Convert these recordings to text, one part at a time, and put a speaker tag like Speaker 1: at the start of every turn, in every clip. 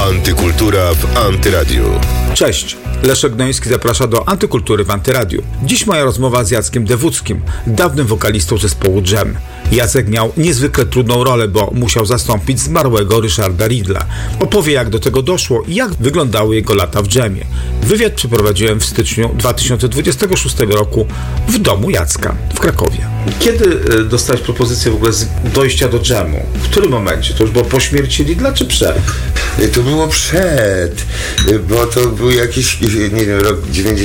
Speaker 1: Antykultura w Antyradiu.
Speaker 2: Cześć, Leszek Gnoński zaprasza do Antykultury w Antyradiu. Dziś moja rozmowa z Jackiem Dewódzkim, dawnym wokalistą zespołu Dżem. Jacek miał niezwykle trudną rolę, bo musiał zastąpić zmarłego Ryszarda Ridla. Opowie, jak do tego doszło i jak wyglądały jego lata w Dżemie. Wywiad przeprowadziłem w styczniu 2026 roku w domu Jacka w Krakowie. Kiedy dostałeś propozycję w ogóle dojścia do Dżemu? W którym momencie? To już było po śmierci Ridla czy przed?
Speaker 3: To było przed, bo to był jakiś, nie wiem, rok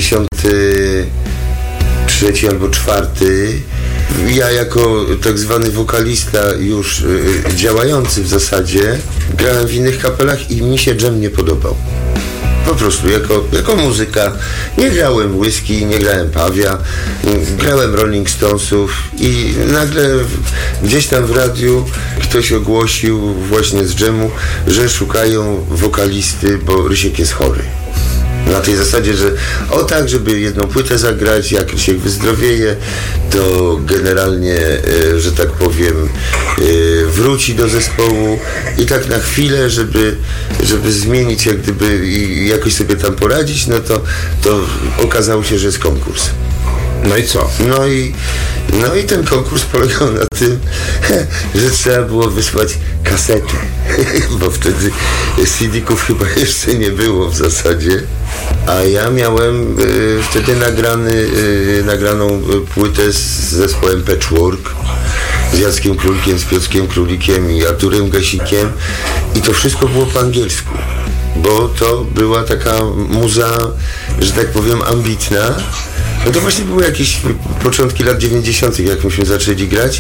Speaker 3: 93 albo 4. Ja jako tak zwany wokalista już działający w zasadzie grałem w innych kapelach i mi się Dżem nie podobał. Po prostu jako muzyka. Nie grałem whisky, nie grałem Pawia, grałem Rolling Stonesów i nagle gdzieś tam w radiu ktoś ogłosił właśnie z Dżemu, że szukają wokalisty, bo Rysiek jest chory. Na tej zasadzie, że tak, żeby jedną płytę zagrać, jak Rysiek wyzdrowieje, to generalnie, że tak powiem, wróci do zespołu i tak na chwilę, żeby zmienić, jak gdyby i jakoś sobie tam poradzić, no to okazało się, że jest konkurs.
Speaker 2: No i co?
Speaker 3: No i ten konkurs polegał na tym, że trzeba było wysłać kasetę, bo wtedy CD-ków chyba jeszcze nie było w zasadzie, a ja miałem wtedy nagraną płytę z zespołem Patchwork, z Jackiem Królikiem, z Piotrkiem Królikiem i Arturem Gasikiem i to wszystko było po angielsku, bo to była taka muza, że tak powiem, ambitna. No to właśnie były jakieś początki lat 90., jak myśmy zaczęli grać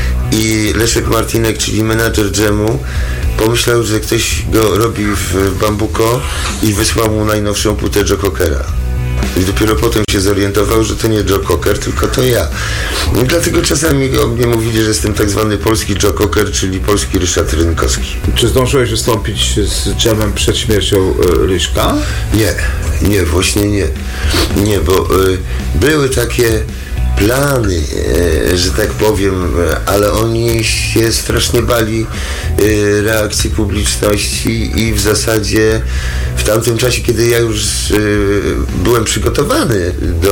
Speaker 3: i Leszek Martinek, czyli menadżer Dżemu, pomyślał, że ktoś go robi w Bambuko i wysłał mu najnowszą płytę Joe Cockera. I dopiero potem się zorientował, że to nie Joe Cocker, tylko to ja. I dlatego czasami o mnie mówili, że jestem tak zwany polski Joe Cocker, czyli polski Ryszard Rynkowski.
Speaker 2: Czy zdążyłeś wystąpić z Dżemem przed śmiercią Ryśka?
Speaker 3: Nie, właśnie nie. Nie, bo były takie plany, że tak powiem, ale oni się strasznie bali reakcji publiczności i w zasadzie w tamtym czasie, kiedy ja już byłem przygotowany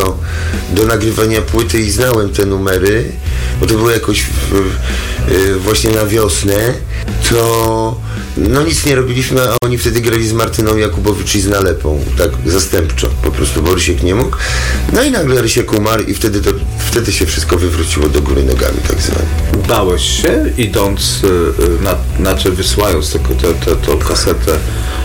Speaker 3: do nagrywania płyty i znałem te numery, bo to było jakoś właśnie na wiosnę, to nic nie robiliśmy, a oni wtedy grali z Martyną Jakubowicz i z Nalepą, tak zastępczo, po prostu, bo Rysiek nie mógł. No i nagle Rysiek umarł i wtedy się wszystko wywróciło do góry nogami, tak zwane.
Speaker 2: Bałeś się, idąc, wysyłając tę kasetę?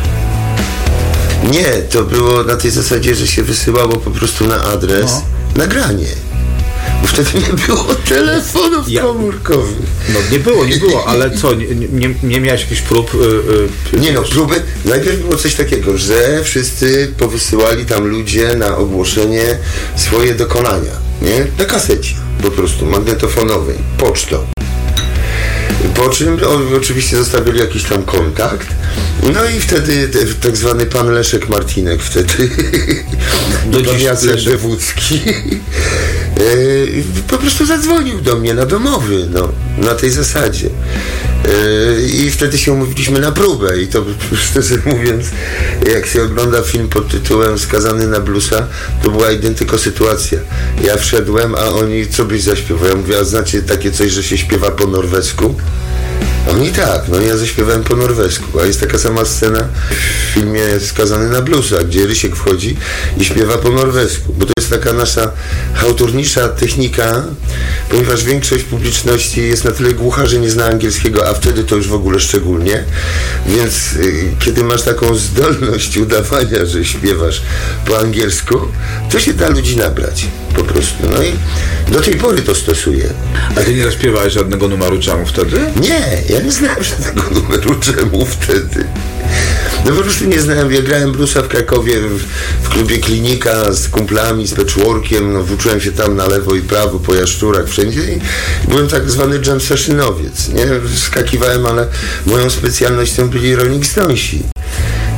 Speaker 3: Nie, to było na tej zasadzie, że się wysyłało po prostu na adres nagranie. Bo wtedy nie było telefonów komórkowych.
Speaker 2: No nie było, ale co, nie miałeś jakichś prób?
Speaker 3: Próby. Najpierw było coś takiego, że wszyscy powysyłali tam ludzie na ogłoszenie swoje dokonania, nie? Na kasecie, po prostu, magnetofonowej, pocztą. Po czym oczywiście zostawili jakiś tam kontakt. No i wtedy tak zwany pan Leszek Martinek wtedy, pan Jacek Dewódzki, po prostu zadzwonił do mnie na domowy, na tej zasadzie. I wtedy się umówiliśmy na próbę i to, szczerze mówiąc, jak się ogląda film pod tytułem Skazany na bluesa, to była identyko sytuacja. Ja wszedłem, a oni, co byś zaśpiewał? Ja mówię, a znacie takie coś, że się śpiewa po norwesku? A oni tak, ja zaśpiewałem po norwesku, a jest taka sama scena w filmie Skazany na bluesa, gdzie Rysiek wchodzi i śpiewa po norwesku, bo to jest taka nasza hałturnicza technika, ponieważ większość publiczności jest na tyle głucha, że nie zna angielskiego, a wtedy to już w ogóle szczególnie, więc kiedy masz taką zdolność udawania, że śpiewasz po angielsku, to się da ludzi nabrać po prostu. No i do tej pory to stosuję.
Speaker 2: A ty nie zaśpiewałeś żadnego numeru Dżemu wtedy?
Speaker 3: Nie, ja nie znałem żadnego numeru Dżemu wtedy. Po prostu nie znałem. Ja grałem bluesa w Krakowie w klubie Klinika z kumplami, z Patchworkiem, włóczyłem się tam na lewo i prawo, po jaszczurach, wszędzie i byłem tak zwany jam sessionowiec, nie? Skakiwałem, ale moją specjalnością byli Rolling Stonesi.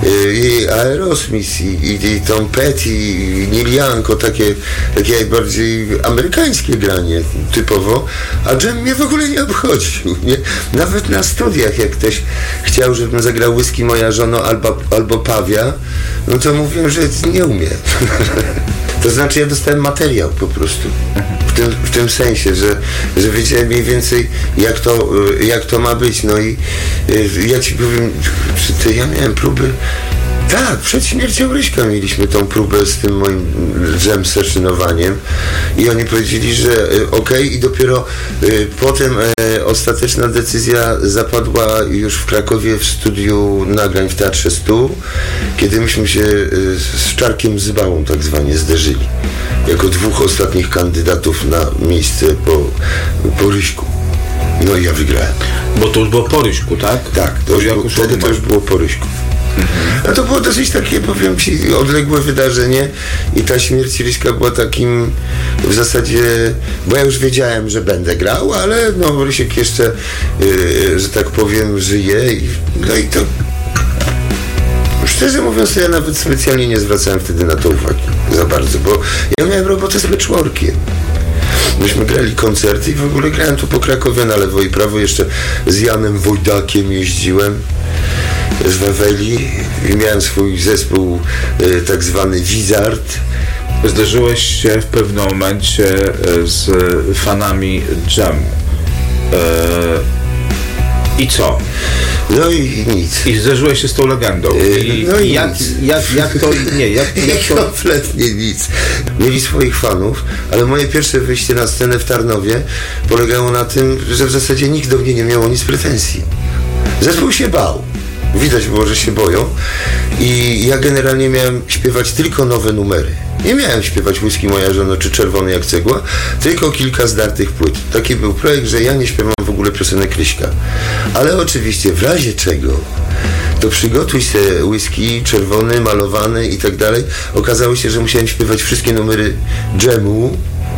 Speaker 3: i Aerosmith, i Tom Petty, i Neil Young, takie bardziej amerykańskie granie typowo, a dżem mnie w ogóle nie obchodził, nie? Nawet na studiach, jak ktoś chciał, żebym zagrał Whisky moja żono albo Pawia, no to mówiłem, że nie umiem. To znaczy ja dostałem materiał po prostu. W tym sensie, że wiedziałem mniej więcej jak to ma być. No i ja ci powiem, ja miałem próby. Tak, przed śmiercią Ryśka mieliśmy tą próbę z tym moim jam sessionowaniem i oni powiedzieli, że okej, i dopiero potem ostateczna decyzja zapadła już w Krakowie w studiu nagrań w Teatrze Stu, kiedy myśmy się z Czarkiem Zybałą tak zwanie zderzyli jako dwóch ostatnich kandydatów na miejsce po Ryśku. No i ja wygrałem.
Speaker 2: Bo to już było po Ryśku, tak?
Speaker 3: Tak, wtedy to już było po Ryśku. A to było dosyć takie, powiem ci, odległe wydarzenie i ta śmierć Ryśka była takim w zasadzie, bo ja już wiedziałem, że będę grał, ale no Rysiek jeszcze, że tak powiem, żyje no i to szczerze mówiąc, to ja nawet specjalnie nie zwracałem wtedy na to uwagi za bardzo, bo ja miałem robotę z patchworkiem. Myśmy grali koncerty i w ogóle grałem tu po Krakowie na lewo i prawo, jeszcze z Janem Wojdakiem jeździłem z Waweli i miałem swój zespół tak zwany Wizard.
Speaker 2: Zderzyłeś się w pewnym momencie z fanami jamu. I co?
Speaker 3: No i nic.
Speaker 2: I zderzyłeś się z tą legendą.
Speaker 3: No i
Speaker 2: jak to... Nie, jak to...
Speaker 3: Kompletnie nic. Mieli swoich fanów, ale moje pierwsze wyjście na scenę w Tarnowie polegało na tym, że w zasadzie nikt do mnie nie miał nic pretensji. Zespół się bał. Widać było, że się boją i ja generalnie miałem śpiewać tylko nowe numery. Nie miałem śpiewać Whisky moja żono czy Czerwony jak cegła, tylko kilka zdartych płyt. Taki był projekt, że ja nie śpiewam w ogóle piosenek Ryśka. Ale oczywiście w razie czego to przygotuj se Whisky, Czerwony, Malowany i tak dalej. Okazało się, że musiałem śpiewać wszystkie numery jamu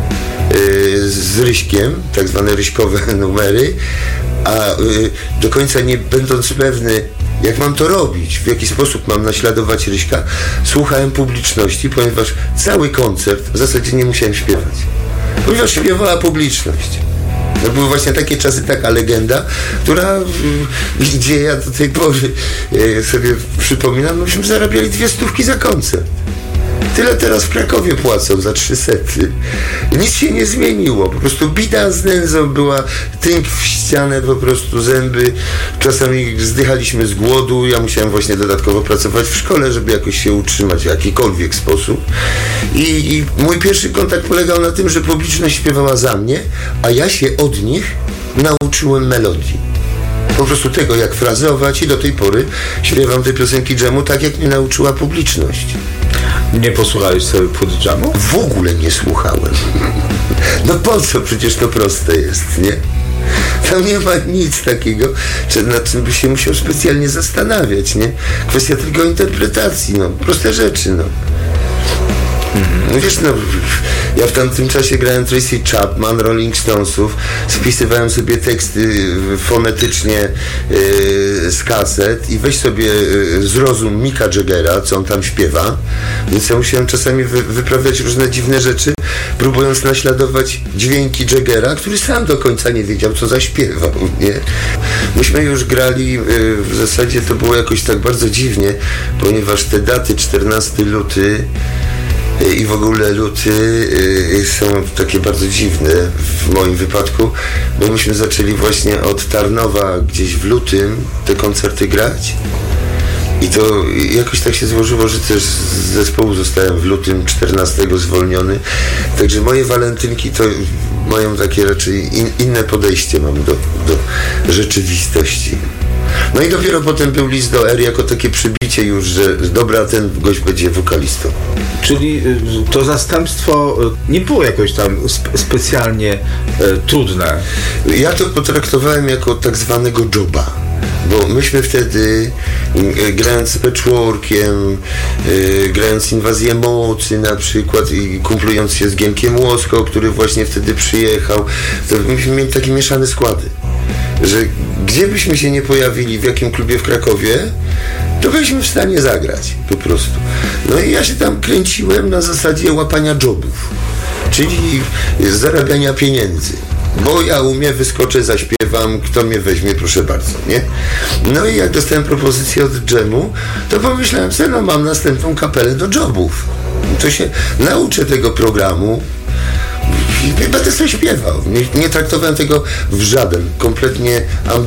Speaker 3: z Ryśkiem, tak zwane ryśkowe numery, a do końca nie będąc pewny, jak mam to robić, w jaki sposób mam naśladować Ryśka, słuchałem publiczności, ponieważ cały koncert w zasadzie nie musiałem śpiewać, ponieważ śpiewała publiczność. To były właśnie takie czasy, taka legenda, gdzie ja do tej pory sobie przypominam, myśmy zarabiali 200 za koncert. Tyle teraz w Krakowie płacą za 300. Nic się nie zmieniło. Po prostu bida z nędzą była, tynk w ścianę, po prostu zęby. Czasami zdychaliśmy z głodu. Ja musiałem właśnie dodatkowo pracować w szkole, żeby jakoś się utrzymać w jakikolwiek sposób. I mój pierwszy kontakt polegał na tym, że publiczność śpiewała za mnie, a ja się od nich nauczyłem melodii. Po prostu tego, jak frazować i do tej pory śpiewam te piosenki jamu tak, jak mnie nauczyła publiczność.
Speaker 2: Nie posłuchałeś sobie płyt jamu?
Speaker 3: W ogóle nie słuchałem. No po co? Przecież to proste jest, nie? Tam nie ma nic takiego, nad czym by się musiał specjalnie zastanawiać, nie? Kwestia tylko interpretacji, no. Proste rzeczy, no. No wiesz, no, ja w tamtym czasie grałem Tracy Chapman, Rolling Stonesów, spisywałem sobie teksty fonetycznie z kaset i weź sobie zrozum Micka Jaggera, co on tam śpiewa, więc ja musiałem czasami wyprawiać różne dziwne rzeczy, próbując naśladować dźwięki Jaggera, który sam do końca nie wiedział, co zaśpiewał, nie? Myśmy już grali, w zasadzie to było jakoś tak bardzo dziwnie, ponieważ te daty 14 luty i w ogóle luty są takie bardzo dziwne w moim wypadku, bo myśmy zaczęli właśnie od Tarnowa gdzieś w lutym te koncerty grać i to jakoś tak się złożyło, że też z zespołu zostałem w lutym 14 zwolniony, także moje walentynki to mają takie raczej inne podejście mam do rzeczywistości. No i dopiero potem był list do R jako takie przybicie już, że dobra, ten gość będzie wokalistą.
Speaker 2: Czyli to zastępstwo nie było jakoś tam specjalnie trudne.
Speaker 3: Ja to potraktowałem jako tak zwanego joba. Bo myśmy wtedy, grając z Patchworkiem, grając Inwazję Mocy na przykład i kumplując się z Gienkiem Łosko, który właśnie wtedy przyjechał, to myśmy mieli takie mieszane składy, że gdzie byśmy się nie pojawili, w jakim klubie w Krakowie, to byliśmy w stanie zagrać po prostu. No i ja się tam kręciłem na zasadzie łapania jobów, czyli zarabiania pieniędzy. Bo ja umiem, wyskoczę, zaśpiewam, kto mnie weźmie, proszę bardzo, nie? No i jak dostałem propozycję od Dżemu, to pomyślałem sobie, no mam następną kapelę do jobów. To się nauczę tego programu i będę sobie śpiewał. Nie traktowałem tego w żaden kompletnie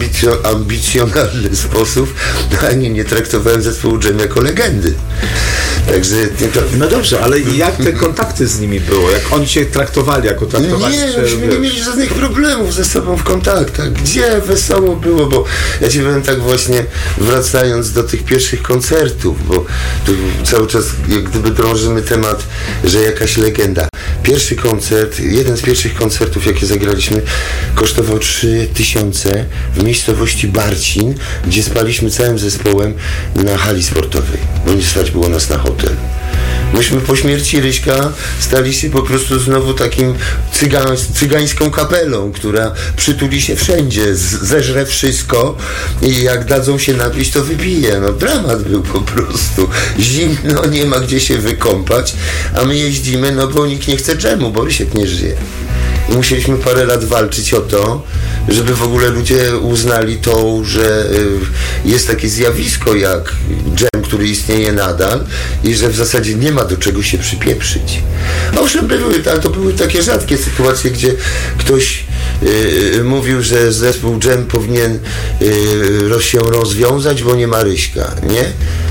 Speaker 3: ambicjonalny sposób, ani nie traktowałem zespołu Dżem jako legendy. Także...
Speaker 2: No dobrze, ale jak te kontakty z nimi było? Jak oni cię traktowali jako traktowali?
Speaker 3: Nie, myśmy nie mieli żadnych problemów ze sobą w kontaktach. Gdzie wesoło było, bo ja ci powiem tak właśnie, wracając do tych pierwszych koncertów, bo tu cały czas jak gdyby drążymy temat, że jakaś legenda. Pierwszy koncert, jeden z pierwszych koncertów, jakie zagraliśmy, kosztował 3000 w miejscowości Barcin, gdzie spaliśmy całym zespołem na hali sportowej, bo nie stać było nas na hotel. Myśmy po śmierci Ryśka stali się po prostu znowu takim cygańską kapelą, która przytuli się wszędzie, zeżre wszystko i jak dadzą się napić, to wypije. No dramat był po prostu. Zimno, nie ma gdzie się wykąpać, a my jeździmy, no bo nikt nie chce dżemu, bo Rysiek nie żyje. I musieliśmy parę lat walczyć o to, żeby w ogóle ludzie uznali to, że jest takie zjawisko jak dżem, który istnieje nadal i że w zasadzie nie ma do czego się przypieprzyć. Owszem, ale to były takie rzadkie sytuacje, gdzie ktoś mówił, że zespół dżem powinien się rozwiązać, bo nie ma Ryśka, nie?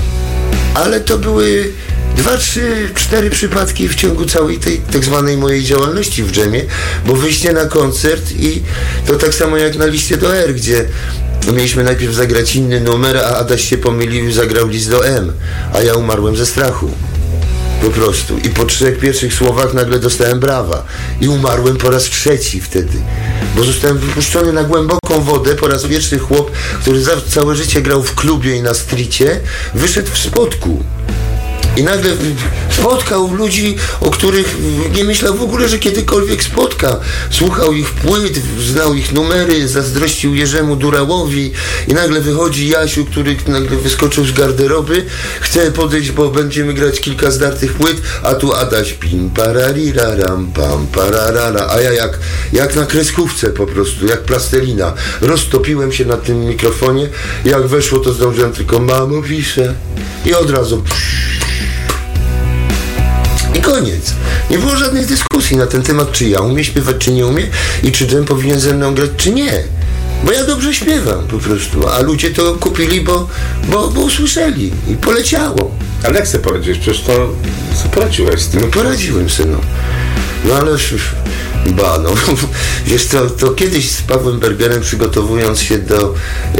Speaker 3: Ale to były 2, 3, 4 przypadki w ciągu całej tej tak zwanej mojej działalności w dżemie, bo wyjście na koncert i to tak samo jak na liście do R, gdzie mieliśmy najpierw zagrać inny numer, a Adaś się pomylił i zagrał list do M, a ja umarłem ze strachu. Po prostu. I po 3 pierwszych słowach nagle dostałem brawa. I umarłem po raz 3 wtedy. Bo zostałem wypuszczony na głęboką wodę. Po raz pierwszy chłop, który całe życie grał w klubie i na stricie, wyszedł w spodku. I nagle spotkał ludzi, o których nie myślał w ogóle, że kiedykolwiek spotka. Słuchał ich płyt, znał ich numery, zazdrościł Jerzemu Durałowi i nagle wychodzi Jasiu, który nagle wyskoczył z garderoby, chce podejść, bo będziemy grać kilka zdartych płyt, a tu Adaś pim parariraram pam pararara, a ja jak na kreskówce po prostu, jak plastelina. Roztopiłem się na tym mikrofonie, jak weszło, to zdążyłem tylko mamo pisze i od razu i koniec. Nie było żadnej dyskusji na ten temat, czy ja umiem śpiewać, czy nie umiem i czy dżem powinien ze mną grać, czy nie. Bo ja dobrze śpiewam po prostu, a ludzie to kupili, bo usłyszeli i poleciało.
Speaker 2: Ale jak sobie poradziłeś? Przecież to co poradziłeś z tym?
Speaker 3: No poradziłem sobie, no. No ale wiesz to kiedyś z Pawłem Bergerem, przygotowując się do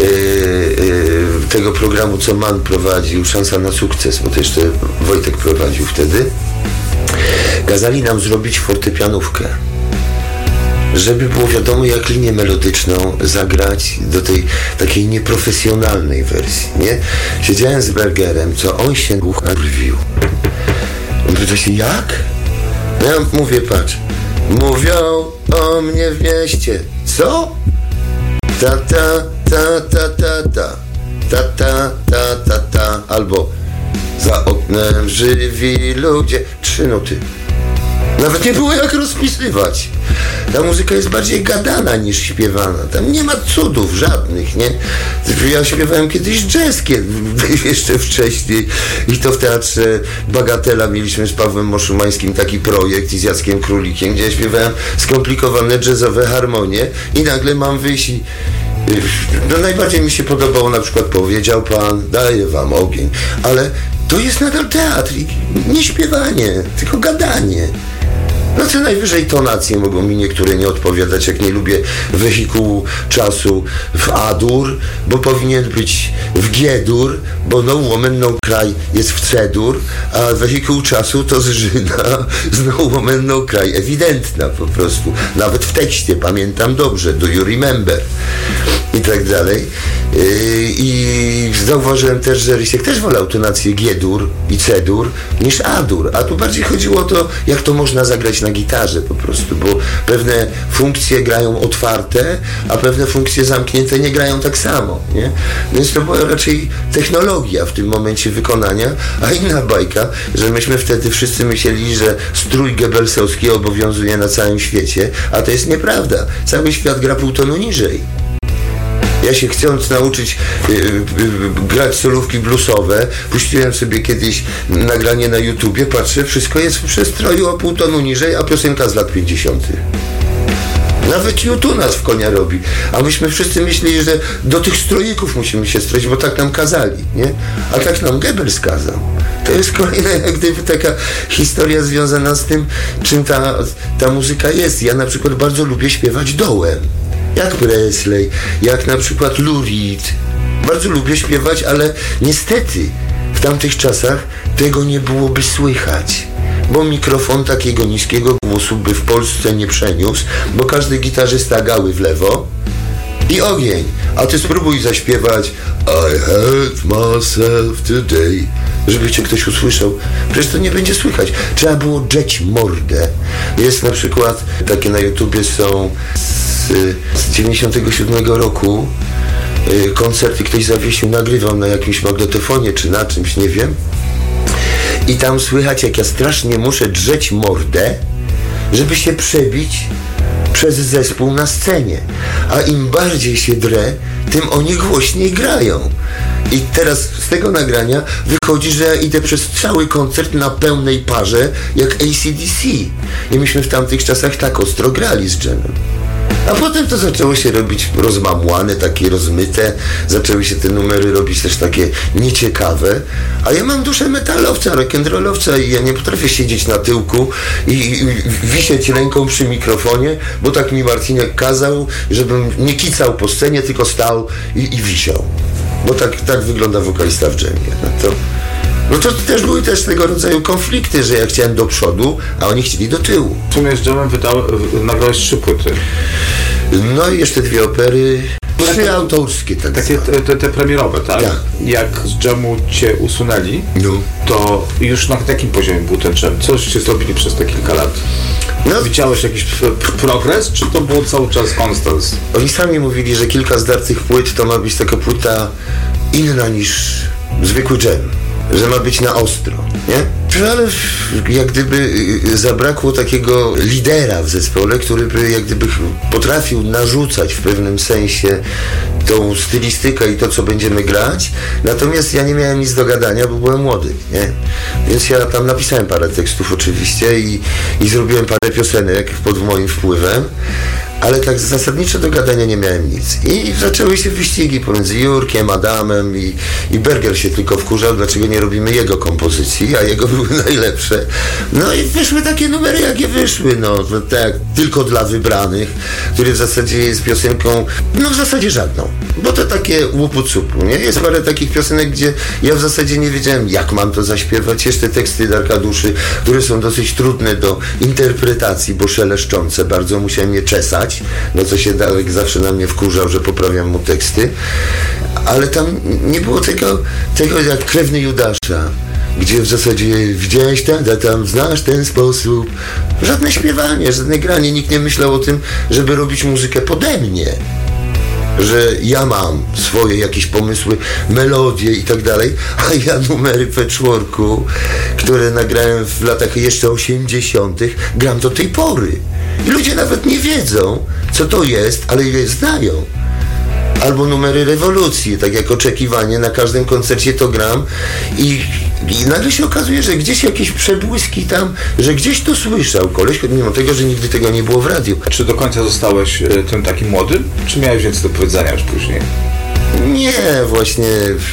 Speaker 3: tego programu, co MAN prowadził, Szansa na sukces, bo to jeszcze Wojtek prowadził wtedy, kazali nam zrobić fortepianówkę, żeby było wiadomo, jak linię melodyczną zagrać do tej takiej nieprofesjonalnej wersji, nie? Siedziałem z Bergerem, co on się brwił. On pyta się, jak? No ja mówię, patrz, mówią o mnie w mieście. Co? Ta ta ta ta ta ta ta ta ta ta ta albo za oknem żywi ludzie. 3 nuty. Nawet nie było jak rozpisywać. Ta muzyka jest bardziej gadana niż śpiewana. Tam nie ma cudów żadnych, nie? Ja śpiewałem kiedyś jazz, jeszcze wcześniej. I to w Teatrze Bagatela mieliśmy z Pawłem Moszumańskim taki projekt i z Jackiem Królikiem, gdzie ja śpiewałem skomplikowane jazzowe harmonie i nagle mam wyjść i no najbardziej mi się podobało na przykład Powiedział Pan, daję wam ogień. Ale to jest nadal teatr i nie śpiewanie, tylko gadanie. No co najwyżej tonacje mogą mi niektóre nie odpowiadać, jak nie lubię wehikułu czasu w A-dur, bo powinien być w G-dur, bo no woman no cry jest w C-dur, a wehikuł czasu to zżyna z no woman no cry, ewidentna po prostu. Nawet w tekście, pamiętam dobrze, do you remember? I tak dalej. I zauważyłem też, że Rysiek też wolał tonację G-dur i C-dur niż A-dur, a tu bardziej chodziło o to, jak to można zagrać na na gitarze po prostu, bo pewne funkcje grają otwarte, a pewne funkcje zamknięte nie grają tak samo, nie? Więc to była raczej technologia w tym momencie wykonania, a inna bajka, że myśmy wtedy wszyscy myśleli, że strój Goebbelsowski obowiązuje na całym świecie, a to jest nieprawda. Cały świat gra pół tonu niżej. Ja się chcąc nauczyć grać solówki bluesowe, puściłem sobie kiedyś nagranie na YouTubie, patrzę, wszystko jest w przestroju o pół tonu niżej, a piosenka z lat 50. Nawet YouTube nas w konia robi. A myśmy wszyscy myśleli, że do tych stroików musimy się stroić, bo tak nam kazali, nie? A tak nam Goebbels kazał. To jest kolejna jak gdyby taka historia związana z tym, czym ta muzyka jest. Ja na przykład bardzo lubię śpiewać dołem. Jak Presley, jak na przykład Lou Reed. Bardzo lubię śpiewać, ale niestety w tamtych czasach tego nie byłoby słychać. Bo mikrofon takiego niskiego głosu by w Polsce nie przeniósł, bo każdy gitarzysta gały w lewo i ogień. A ty spróbuj zaśpiewać I hurt myself today, żeby cię ktoś usłyszał. Przecież to nie będzie słychać. Trzeba było drzeć mordę. Jest na przykład, takie na YouTubie są z 97 roku koncerty, ktoś zawiesił, nagrywał na jakimś magnetofonie czy na czymś, nie wiem. I tam słychać, jak ja strasznie muszę drzeć mordę, żeby się przebić przez zespół na scenie. A im bardziej się drę, tym oni głośniej grają. I teraz z tego nagrania wychodzi, że ja idę przez cały koncert na pełnej parze, jak AC/DC. I myśmy w tamtych czasach tak ostro grali z Jamem. A potem to zaczęło się robić rozmamłane, takie rozmyte. Zaczęły się te numery robić też takie nieciekawe. A ja mam duszę metalowca, rock'n'rollowca i ja nie potrafię siedzieć na tyłku i wisieć ręką przy mikrofonie, bo tak mi Marcinek kazał, żebym nie kicał po scenie, tylko stał i wisiał. Bo tak wygląda wokalista w dżemie. No to też były też tego rodzaju konflikty, że ja chciałem do przodu, a oni chcieli do tyłu.
Speaker 2: W sumie z dżemem nagrałeś 3 płyty.
Speaker 3: No i jeszcze 2 opery. 3 autorskie.
Speaker 2: Takie te premierowe, tak? Tak. Jak z dżemu cię usunęli, to już na takim poziomie był ten dżem? Coście zrobili przez te kilka lat? No. Widziałeś jakiś progres, czy to było cały czas konstans?
Speaker 3: Oni sami mówili, że kilka zdartych płyt to ma być taka płyta inna niż zwykły dżem. Że ma być na ostro, nie? Ale jak gdyby zabrakło takiego lidera w zespole, który by jak gdyby potrafił narzucać w pewnym sensie tą stylistykę i to, co będziemy grać. Natomiast ja nie miałem nic do gadania, bo byłem młody, nie? Więc ja tam napisałem parę tekstów oczywiście i zrobiłem parę piosenek pod moim wpływem. Ale tak zasadniczo do gadania nie miałem nic. I zaczęły się wyścigi pomiędzy Jurkiem, Adamem i Berger się tylko wkurzał, dlaczego nie robimy jego kompozycji, a jego były najlepsze. No i wyszły takie numery, jakie wyszły, no tak, tylko dla wybranych, który w zasadzie jest piosenką, no w zasadzie żadną. Bo to takie łupu-cupu, nie? Jest parę takich piosenek, gdzie ja w zasadzie nie wiedziałem, jak mam to zaśpiewać. Jest te teksty Darka Duszy, które są dosyć trudne do interpretacji, bo szeleszczące, bardzo musiałem je czesać. No co się Darek zawsze na mnie wkurzał, że poprawiam mu teksty, ale tam nie było tego jak Krewny Judasza, gdzie w zasadzie widziałeś tam znasz ten sposób. Żadne śpiewanie, żadne granie, nikt nie myślał o tym, żeby robić muzykę pode mnie. Że ja mam swoje jakieś pomysły, melodie i tak dalej, a ja numery patchworku, które nagrałem w latach jeszcze 80., gram do tej pory. I ludzie nawet nie wiedzą, co to jest, ale je znają. Albo numery rewolucji, tak jak Oczekiwanie, na każdym koncercie to gram i nagle się okazuje, że gdzieś jakieś przebłyski tam, że gdzieś to słyszał koleś, mimo tego, że nigdy tego nie było w radiu.
Speaker 2: Czy do końca zostałeś tym takim młodym, czy miałeś więcej do powiedzenia już później?
Speaker 3: Nie, właśnie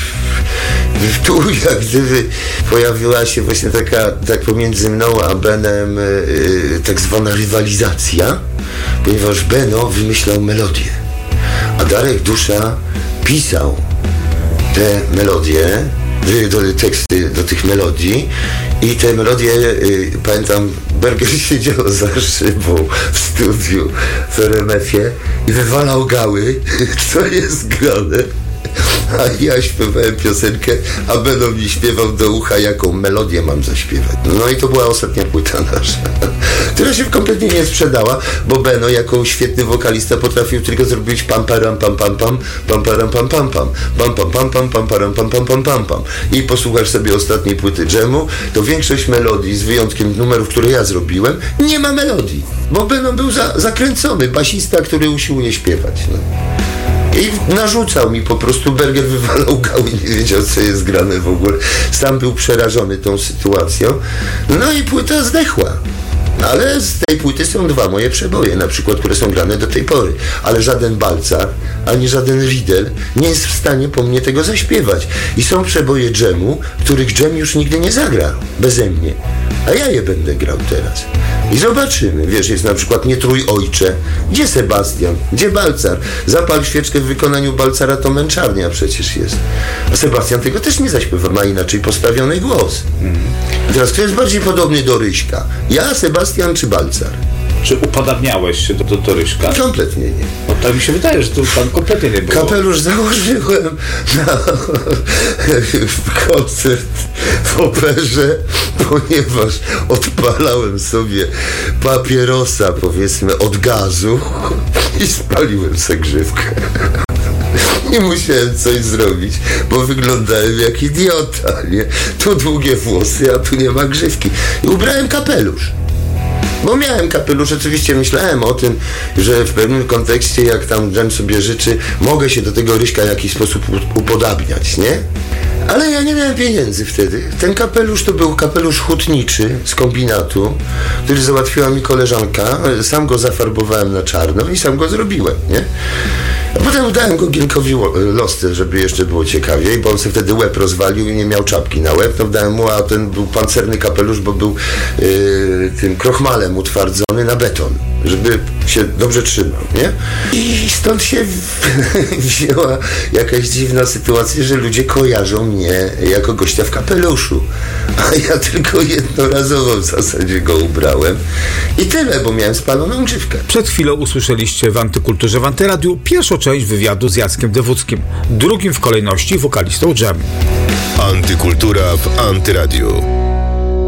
Speaker 3: tu jak gdyby pojawiła się właśnie tak pomiędzy mną a Benem tak zwana rywalizacja, ponieważ Beno wymyślał melodię, a Darek Dusza pisał te melodie, teksty do tych melodii i te melodie, pamiętam, Berger siedział za szybą w studiu w RMF-ie i wywalał gały, co jest grane. a ja śpiewałem piosenkę, a Beno mi śpiewał do ucha, jaką melodię mam zaśpiewać. No i to była ostatnia płyta nasza, która się kompletnie nie sprzedała, bo Beno jako świetny wokalista potrafił tylko zrobić pam param pam pam pam, pam param pam pam pam, pam pam pam pam, pam param pam pam pam pam pam. I posłuchasz sobie ostatniej płyty Dżemu, to większość melodii, z wyjątkiem numerów, które ja zrobiłem, nie ma melodii, bo Beno był zakręcony, basista, który usiłuje śpiewać. No. I narzucał mi po prostu, Berger wywalał gał i nie wiedział, co jest grane w ogóle. Sam był przerażony tą sytuacją. No i płyta zdechła. Ale z tej płyty są 2 moje przeboje, na przykład, które są grane do tej pory. Ale żaden Balcar, ani żaden Riedel nie jest w stanie po mnie tego zaśpiewać. I są przeboje Dżemu, których Dżem już nigdy nie zagra beze mnie. A ja je będę grał teraz. I zobaczymy. Wiesz, jest na przykład Nie trój ojcze. Gdzie Sebastian? Gdzie Balcar? Zapal świeczkę w wykonaniu Balcara, to męczarnia przecież jest. A Sebastian tego też nie zaśpiewa. Ma inaczej postawiony głos. Teraz kto jest bardziej podobny do Ryśka? Ja, Sebastian czy Balcar?
Speaker 2: Czy upodabniałeś się do Ryśka?
Speaker 3: Kompletnie nie.
Speaker 2: No tak mi się wydaje, że to pan kompletnie nie było.
Speaker 3: Kapelusz założyłem na koncert w operze, ponieważ odpalałem sobie papierosa, powiedzmy, od gazu i spaliłem sobie grzywkę. I musiałem coś zrobić, bo wyglądałem jak idiota, nie? Tu długie włosy, a tu nie ma grzywki. I ubrałem kapelusz. Bo miałem kapelusz, oczywiście myślałem o tym, że w pewnym kontekście, jak tam Dżem sobie życzy, mogę się do tego Ryśka w jakiś sposób upodabniać, nie? Ale ja nie miałem pieniędzy wtedy. Ten kapelusz to był kapelusz hutniczy z kombinatu, który załatwiła mi koleżanka. Sam go zafarbowałem na czarno i sam go zrobiłem, nie? A potem dałem go Gienkowi Losce, żeby jeszcze było ciekawiej, bo on sobie wtedy łeb rozwalił i nie miał czapki na łeb. To dałem mu, a ten był pancerny kapelusz, bo był tym krochmalem utwardzony na beton, żeby się dobrze trzymał, nie? I stąd się wzięła jakaś dziwna sytuacja, że ludzie kojarzą mnie jako gościa w kapeluszu. A ja tylko jednorazowo w zasadzie go ubrałem. I tyle, bo miałem spaloną grzywkę.
Speaker 2: Przed chwilą usłyszeliście w Antykulturze w Antyradiu pierwszą część wywiadu z Jackiem Dewódzkim, drugim w kolejności wokalistą Dżem.
Speaker 1: Antykultura w Antyradiu.